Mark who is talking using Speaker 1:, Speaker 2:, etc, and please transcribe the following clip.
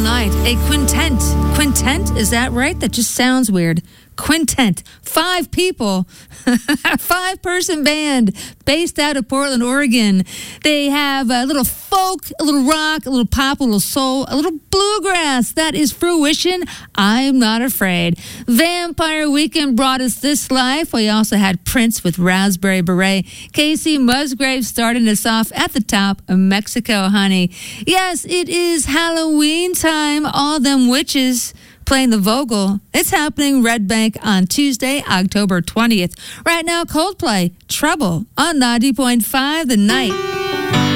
Speaker 1: night, a quintet. Quintet, is that right? That just sounds weird. Quintet. 5 people. 5-person band based out of Portland, Oregon. They have a little folk, a little rock, a little pop, a little soul, a little bluegrass. That is Fruition. I'm Not Afraid. Vampire Weekend brought us This Life. We also had Prince with Raspberry Beret. Casey Musgrave starting us off at the top of Mexico, Honey. Yes, it is Halloween time. All them witches playing the Vogel. It's happening Red Bank on Tuesday, October 20th. Right now, Coldplay, Trouble on 90.5 The Night.